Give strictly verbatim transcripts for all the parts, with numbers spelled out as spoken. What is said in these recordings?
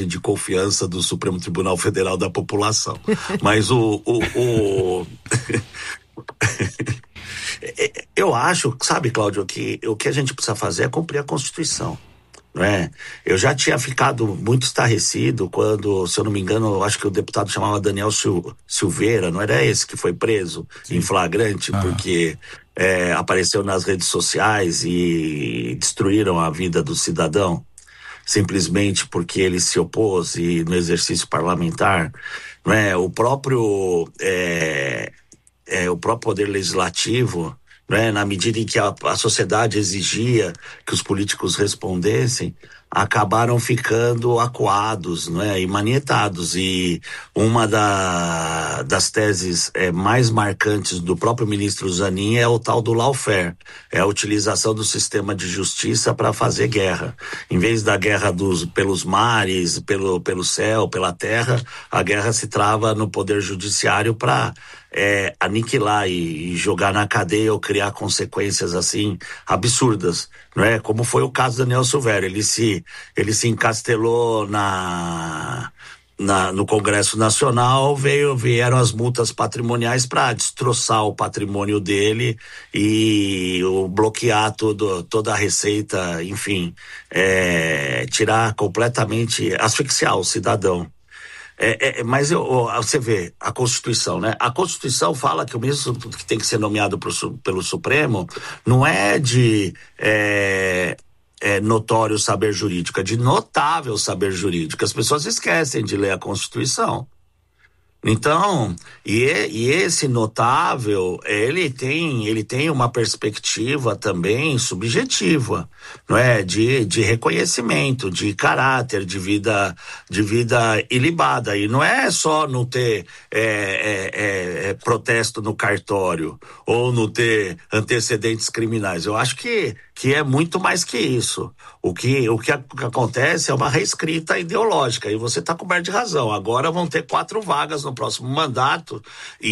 margem de confiança do Supremo Tribunal Federal da população. Mas o... o, o... eu acho, sabe, Cláudio, que o que a gente precisa fazer é cumprir a Constituição. Não é? Eu já tinha ficado muito estarrecido quando, se eu não me engano, eu acho que o deputado chamava Daniel Sil- Silveira, não era esse que foi preso Sim. em flagrante, ah. porque é, apareceu nas redes sociais e destruíram a vida do cidadão, simplesmente porque ele se opôs e no exercício parlamentar, não é? O próprio, é, é, o próprio Poder Legislativo, né, na medida em que a, a sociedade exigia que os políticos respondessem, acabaram ficando acuados, né, e manietados. E uma da, das teses é, mais marcantes do próprio ministro Zanin é o tal do lawfare, é a utilização do sistema de justiça para fazer guerra. Em vez da guerra dos, pelos mares, pelo, pelo céu, pela terra, a guerra se trava no poder judiciário para É, aniquilar e, e jogar na cadeia ou criar consequências assim absurdas, não é? Como foi o caso do Daniel Silveira, ele se ele se encastelou na, na no Congresso Nacional, veio vieram as multas patrimoniais para destroçar o patrimônio dele e o, bloquear todo, toda a receita, enfim, é, tirar completamente, asfixiar o cidadão. É, é, mas eu, você vê a Constituição, né? A Constituição fala que o ministro que tem que ser nomeado pro, pelo Supremo não é de é, é, notório saber jurídico, é de notável saber jurídico. As pessoas esquecem de ler a Constituição. Então, e, e esse notável, ele tem, ele tem uma perspectiva também subjetiva, não é? De, de reconhecimento, de caráter, de vida, de vida ilibada. E não é só não ter é, é, é, protesto no cartório ou não ter antecedentes criminais. Eu acho que, que é muito mais que isso. O que, o que, a, o que acontece é uma reescrita ideológica, e você está coberto de razão. Agora vão ter quatro vagas no próximo mandato,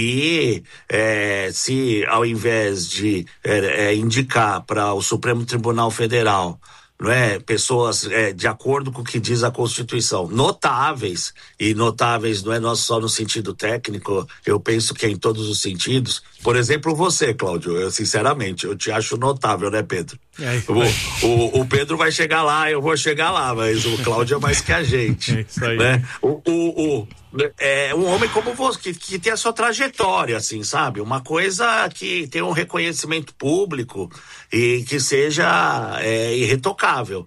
e é, se ao invés de é, é, indicar para o Supremo Tribunal Federal, não é, pessoas é, de acordo com o que diz a Constituição, notáveis, e notáveis não é só no sentido técnico, eu penso que é em todos os sentidos. Por exemplo, você, Cláudio, eu sinceramente, eu te acho notável, né, Pedro? O, o, o Pedro vai chegar lá, eu vou chegar lá, mas o Cláudio é mais que a gente. É isso aí. Né? O, o, o, é um homem como você, que, que tem a sua trajetória, assim, sabe? Uma coisa que tem um reconhecimento público e que seja é, irretocável.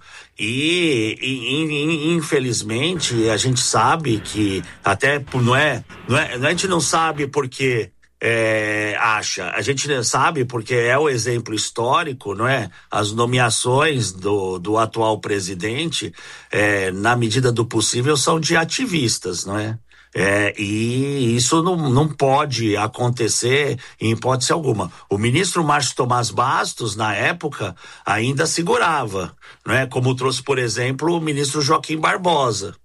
E, e, e infelizmente a gente sabe que até não é, não é, a gente não sabe porque É, acha, a gente sabe porque é o exemplo histórico, não é? As nomeações do, do atual presidente, é, na medida do possível, são de ativistas, não é? É, e isso não, não pode acontecer em hipótese alguma. O ministro Márcio Tomás Bastos, na época, ainda segurava, não é? Como trouxe, por exemplo, o ministro Joaquim Barbosa,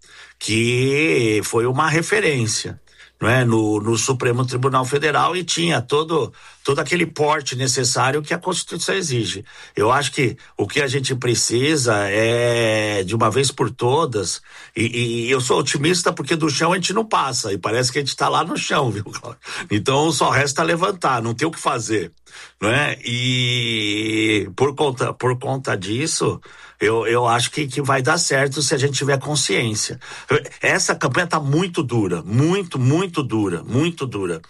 que foi uma referência, não é? No, no Supremo Tribunal Federal, e tinha todo, todo aquele porte necessário que a Constituição exige. Eu acho que o que a gente precisa é, de uma vez por todas, e, e eu sou otimista porque do chão a gente não passa, e parece que a gente está lá no chão, viu, Cláudio? Então só resta levantar, não tem o que fazer, não é? E por conta, por conta disso, Eu, eu acho que, que vai dar certo se a gente tiver consciência. Essa campanha tá muito dura, muito, muito dura, muito dura.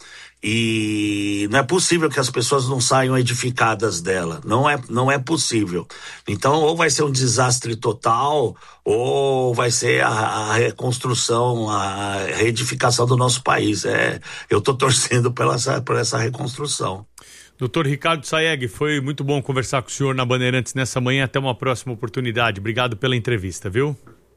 E não é possível que as pessoas não saiam edificadas dela. Não é, não é possível. Então, ou vai ser um desastre total, ou vai ser a, a reconstrução, a reedificação do nosso país. É, eu tô torcendo por essa, por essa reconstrução. Doutor Ricardo Sayegh, foi muito bom conversar com o senhor na Bandeirantes nessa manhã. Até uma próxima oportunidade. Obrigado pela entrevista, viu?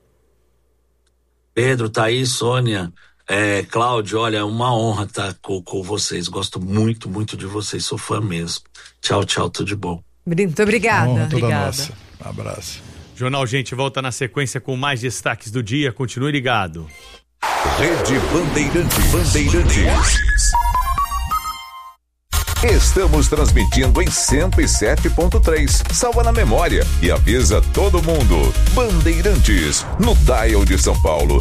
Pedro, Thaís, Sônia, é, Cláudio, olha, é uma honra estar com, com vocês. Gosto muito, muito de vocês. Sou fã mesmo. Tchau, tchau, tudo de bom. Muito obrigada. Honra toda obrigada. Nossa. Um abraço. Jornal Gente volta na sequência com mais destaques do dia. Continue ligado. Rede Bandeirantes. Bandeirantes. Estamos transmitindo em cento e sete ponto três. Salva na memória e avisa todo mundo. Bandeirantes, no dial de São Paulo.